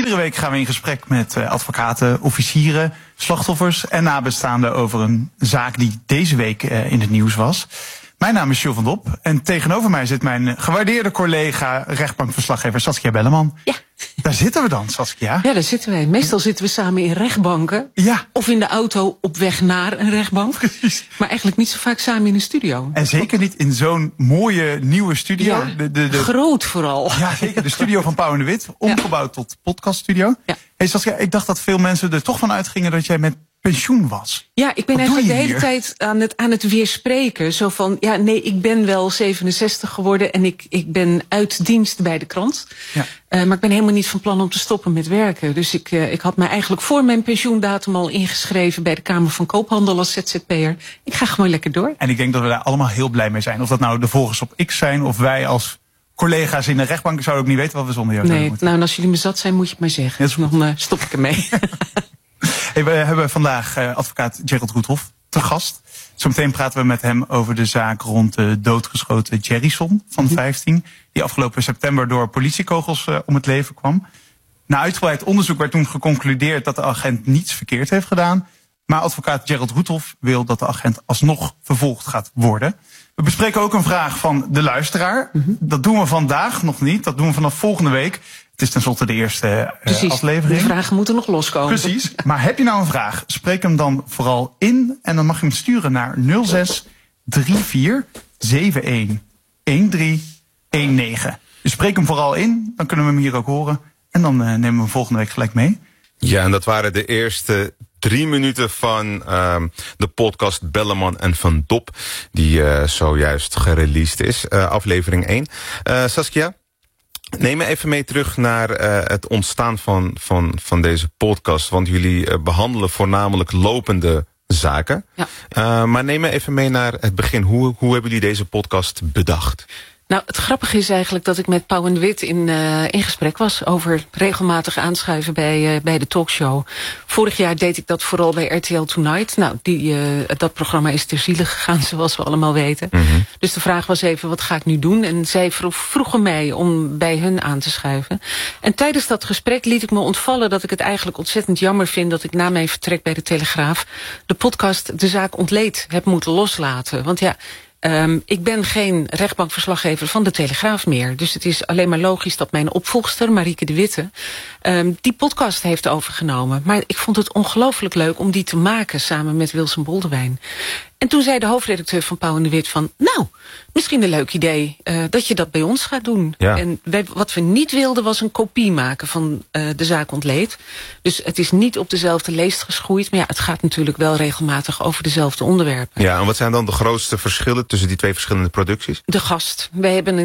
Iedere week gaan we in gesprek met advocaten, officieren, slachtoffers en nabestaanden over een zaak die deze week in het nieuws was. Mijn naam is Jules van Dop en tegenover mij zit mijn gewaardeerde collega, rechtbankverslaggever Saskia Belleman. Ja. Daar zitten we dan, Saskia. Ja, daar zitten wij. Meestal zitten we samen in rechtbanken. Ja. Of in de auto op weg naar een rechtbank. Precies. Maar eigenlijk niet zo vaak samen in een studio. En zeker niet in zo'n mooie nieuwe studio. Ja, groot vooral. Ja, zeker. De studio van Pauw en de Wit. Omgebouwd tot podcaststudio. Ja. Hey Saskia, ik dacht dat veel mensen er toch van uitgingen dat jij met pensioen was. Ja, ik ben Wat eigenlijk doe de je hele hier? tijd aan het weerspreken. Zo van, ja, nee, ik ben wel 67 geworden en ik ben uit dienst bij de krant. Ja. Maar ik ben helemaal niet van plan om te stoppen met werken. Dus ik had mij eigenlijk voor mijn pensioendatum al ingeschreven bij de Kamer van Koophandel als ZZP'er. Ik ga gewoon lekker door. En ik denk dat we daar allemaal heel blij mee zijn. Of dat nou de volgers op X zijn of wij als collega's in de rechtbank zouden ook niet weten wat we zonder jou zouden Nee, moeten. nou, en als jullie me zat zijn, moet je het maar zeggen. Ja, dat is Dan stop ik ermee. Hey, we hebben vandaag advocaat Gerald Roethoff te gast. Zometeen praten we met hem over de zaak rond de doodgeschoten Jerryson van 15... die afgelopen september door politiekogels om het leven kwam. Na uitgebreid onderzoek werd toen geconcludeerd dat de agent niets verkeerd heeft gedaan. Maar advocaat Gerald Roethoff wil dat de agent alsnog vervolgd gaat worden. We bespreken ook een vraag van de luisteraar. Dat doen we vandaag nog niet, dat doen we vanaf volgende week. Het is tenslotte de eerste aflevering. De vragen moeten nog loskomen. Precies. Maar heb je nou een vraag? Spreek hem dan vooral in. En dan mag je hem sturen naar 06 34 71 1319. Dus spreek hem vooral in. Dan kunnen we hem hier ook horen. En dan nemen we hem volgende week gelijk mee. Ja, en dat waren de eerste 3 minuten van de podcast Belleman en Van Dop. Die zojuist gereleased is. Aflevering 1. Saskia? Neem me even mee terug naar het ontstaan van deze podcast. Want jullie behandelen voornamelijk lopende zaken. Ja. Maar neem me even mee naar het begin. Hoe hebben jullie deze podcast bedacht? Nou, het grappige is eigenlijk dat ik met Pauw en de Wit in gesprek was over regelmatig aanschuiven bij de talkshow. Vorig jaar deed ik dat vooral bij RTL Tonight. Nou, dat programma is ter ziele gegaan, zoals we allemaal weten. Dus de vraag was even, wat ga ik nu doen? En zij vroegen mij om bij hun aan te schuiven. En tijdens dat gesprek liet ik me ontvallen dat ik het eigenlijk ontzettend jammer vind dat ik na mijn vertrek bij de Telegraaf de podcast De Zaak Ontleed heb moeten loslaten. Want ja, ik ben geen rechtbankverslaggever van de Telegraaf meer. Dus het is alleen maar logisch dat mijn opvolgster, Marieke de Witte, die podcast heeft overgenomen. Maar ik vond het ongelooflijk leuk om die te maken samen met Wilson Boldewijn. En toen zei de hoofdredacteur van Pauw en de Wit van, nou, misschien een leuk idee dat je dat bij ons gaat doen. Ja. En wat we niet wilden was een kopie maken van De Zaak Ontleed. Dus het is niet op dezelfde leest geschoeid. Maar ja, het gaat natuurlijk wel regelmatig over dezelfde onderwerpen. Ja, en wat zijn dan de grootste verschillen tussen die twee verschillende producties? De gast. Wij hebben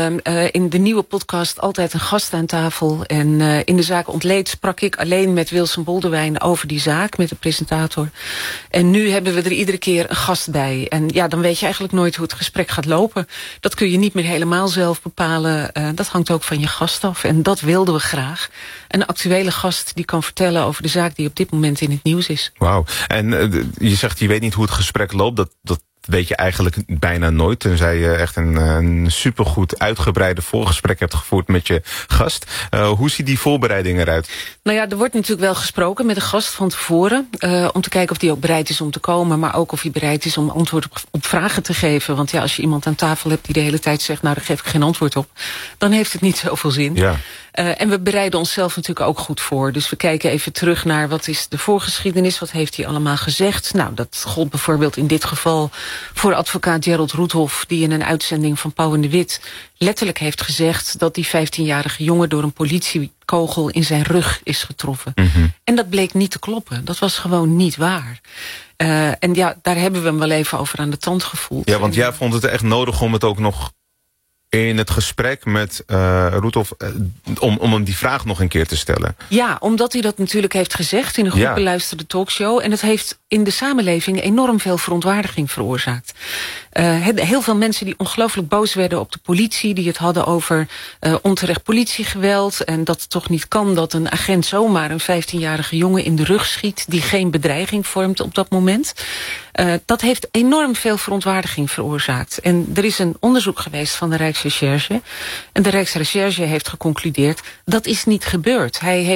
in de nieuwe podcast altijd een gast aan tafel. En in De Zaak Ontleed sprak ik alleen met Wilson Boldewijn over die zaak, met de presentator. En nu hebben we er iedere keer een gast bij. En ja, dan weet je eigenlijk nooit hoe het gesprek gaat lopen. Dat kun je niet meer helemaal zelf bepalen. Dat hangt ook van je gast af. En dat wilden we graag. Een actuele gast die kan vertellen over de zaak die op dit moment in het nieuws is. Wauw. En je zegt, je weet niet hoe het gesprek loopt. Dat weet je eigenlijk bijna nooit. Tenzij je echt een supergoed uitgebreide voorgesprek hebt gevoerd met je gast. Hoe ziet die voorbereiding eruit? Nou ja, er wordt natuurlijk wel gesproken met de gast van tevoren. Om te kijken of die ook bereid is om te komen. Maar ook of hij bereid is om antwoord op vragen te geven. Want ja, als je iemand aan tafel hebt die de hele tijd zegt, nou, daar geef ik geen antwoord op, dan heeft het niet zoveel zin. Ja. En we bereiden onszelf natuurlijk ook goed voor. Dus we kijken even terug naar wat is de voorgeschiedenis. Wat heeft hij allemaal gezegd? Nou, dat gold bijvoorbeeld in dit geval voor advocaat Gerald Roethoff, die in een uitzending van Pauw en de Wit letterlijk heeft gezegd dat die 15-jarige jongen door een politiekogel in zijn rug is getroffen. En dat bleek niet te kloppen. Dat was gewoon niet waar. En ja, daar hebben we hem wel even over aan de tand gevoeld. Ja, want jij vond het echt nodig om het ook nog in het gesprek met Roethoff, om hem die vraag nog een keer te stellen. Ja, omdat hij dat natuurlijk heeft gezegd in een goed beluisterde talkshow. En het heeft in de samenleving enorm veel verontwaardiging veroorzaakt. Heel veel mensen die ongelooflijk boos werden op de politie, die het hadden over onterecht politiegeweld en dat het toch niet kan dat een agent zomaar een 15-jarige jongen in de rug schiet die geen bedreiging vormt op dat moment. Dat heeft enorm veel verontwaardiging veroorzaakt. En er is een onderzoek geweest van de Rijksrecherche. En de Rijksrecherche heeft geconcludeerd dat is niet gebeurd. Hij heeft